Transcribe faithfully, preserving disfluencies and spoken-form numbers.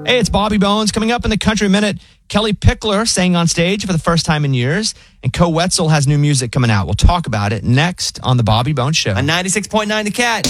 Hey, it's Bobby Bones. Coming up in the Country Minute, Kelly Pickler sang on stage for the first time in years, and Co Wetzel has new music coming out. We'll talk about it next on The Bobby Bones Show. On ninety-six point nine The Cat.